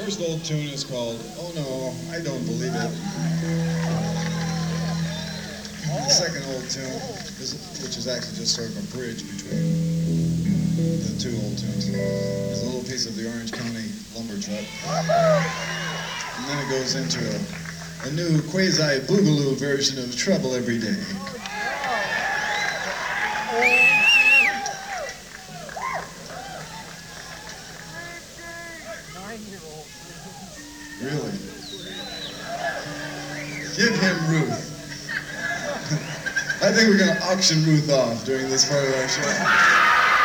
First old tune is called "Oh No, I Don't Believe It." The second old tune, which is actually just sort of a bridge between the two old tunes, is a little piece of the Orange County lumber truck. And then it goes into a new quasi-boogaloo version of Trouble Every Day. Really? Give him Ruth. I think we're going to auction Ruth off during this part of our show.